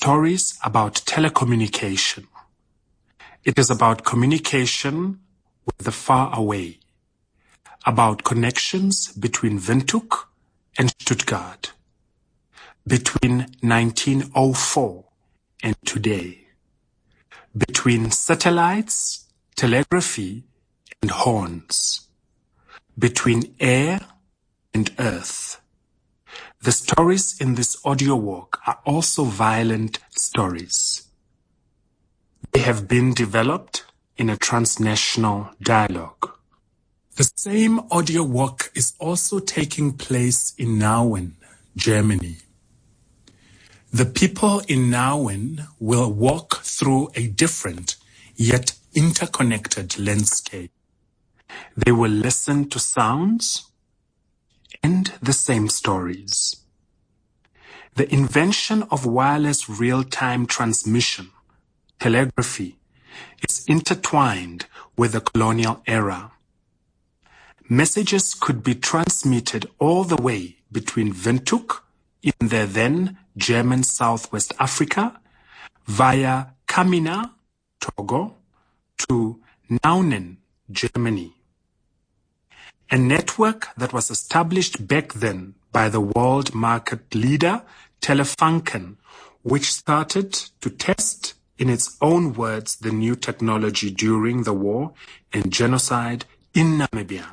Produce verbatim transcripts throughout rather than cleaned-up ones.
stories about telecommunication. It is about communication with the far away, about connections between Windhoek and Stuttgart, between nineteen oh four and today, between satellites, telegraphy, and horns, between air and earth. The stories in this audio walk are also violent stories. They have been developed in a transnational dialogue. The same audio walk is also taking place in Nauen, Germany. The people in Nauen will walk through a different yet interconnected landscape. They will listen to sounds and the same stories. The invention of wireless real-time transmission, telegraphy, is intertwined with the colonial era. Messages could be transmitted all the way between Windhoek in the then German Southwest Africa via Kamina, Togo, to Nauen, Germany. A network that was established back then by the world market leader Telefunken, which started to test, in its own words, the new technology during the war and genocide in Namibia.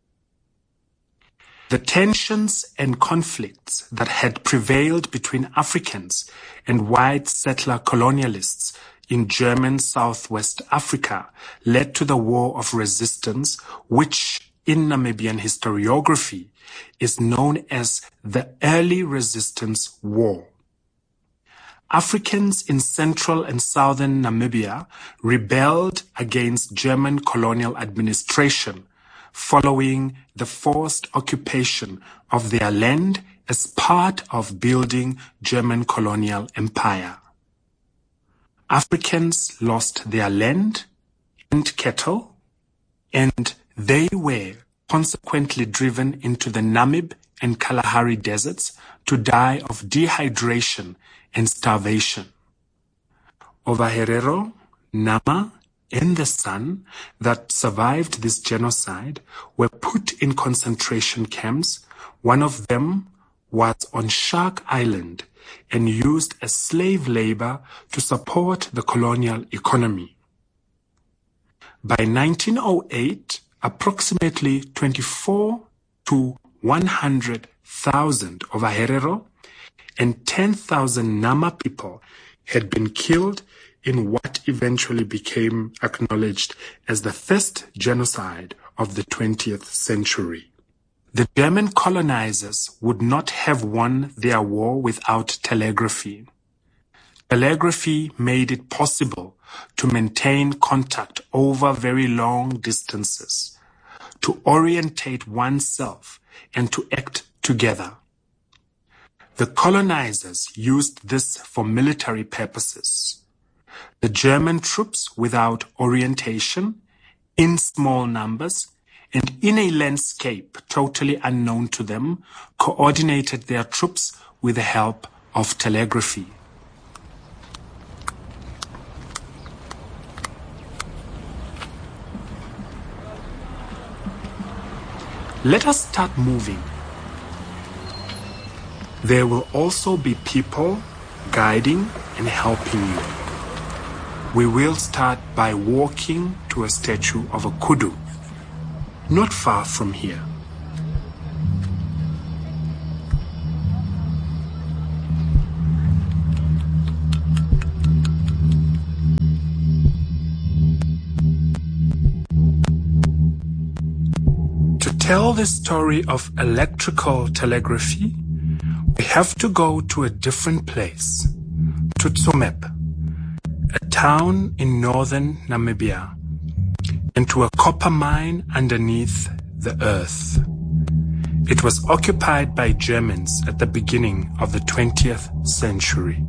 The tensions and conflicts that had prevailed between Africans and white settler colonialists in German Southwest Africa led to the War of Resistance, which in Namibian historiography is known as the Early Resistance War. Africans in central and southern Namibia rebelled against German colonial administration following the forced occupation of their land as part of building German colonial empire. Africans lost their land and cattle, and they were consequently driven into the Namib and Kalahari deserts to die of dehydration and starvation. Ovaherero, Nama, and the son that survived this genocide were put in concentration camps. One of them was on Shark Island and used as slave labor to support the colonial economy. By nineteen oh eight, approximately twenty-four to one hundred thousand Ovaherero and ten thousand Nama people had been killed in what eventually became acknowledged as the first genocide of the twentieth century. The German colonizers would not have won their war without telegraphy. Telegraphy made it possible to maintain contact over very long distances, to orientate oneself, and to act together. The colonizers used this for military purposes. The German troops without orientation, in small numbers, and in a landscape totally unknown to them, coordinated their troops with the help of telegraphy. Let us start moving. There will also be people guiding and helping you. We will start by walking to a statue of a kudu, not far from here. To tell the story of electrical telegraphy, we have to go to a different place, to Tsumeb, a town in northern Namibia, and to a copper mine underneath the earth. It was occupied by Germans at the beginning of the twentieth century.